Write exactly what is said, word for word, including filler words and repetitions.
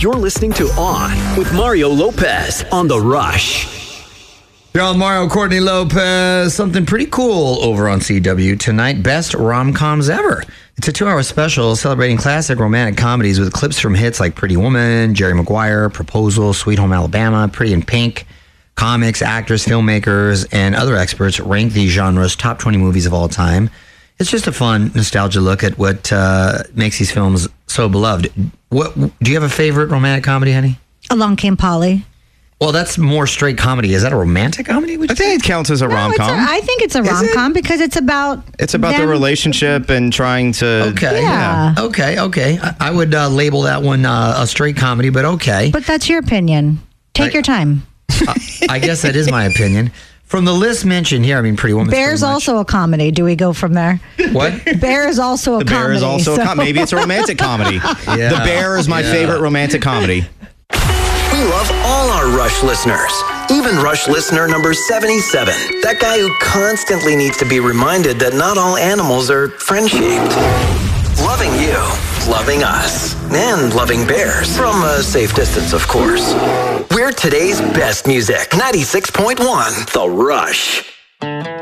You're listening to On with Mario Lopez on The Rush. You're on Mario Courtney Lopez. Something pretty cool over on C W tonight. Best rom-coms ever. It's a two-hour special celebrating classic romantic comedies with clips from hits like Pretty Woman, Jerry Maguire, Proposal, Sweet Home Alabama, Pretty in Pink. Comics, actors, filmmakers, and other experts rank these genres top twenty movies of all time. It's just a fun nostalgia look at what uh, makes these films so beloved. What do you have a favorite romantic comedy, honey? Along Came Polly. Well, that's more straight comedy. Is that a romantic comedy? I think it counts as a No, rom it's a, com. I think it's a rom com because it's about It's about the them- relationship and trying to. Okay. Yeah. Okay. Okay. I, I would uh, label that one uh, a straight comedy, but okay. But that's your opinion. Take I- your time. uh, I guess that is my opinion. From the list mentioned here, I mean, Pretty Woman. Bear's also a comedy. Do we go from there? What? Bear is also a The comedy. Bear is also so- a com- maybe it's a romantic comedy. Yeah. The Bear is my Yeah. favorite romantic comedy. We love all our Rush listeners, even Rush listener number seventy-seven, that guy who constantly needs to be reminded that not all animals are friend-shaped. Loving you, loving us, and loving bears, from a safe distance, of course. We're today's best music, ninety-six point one, The Rush.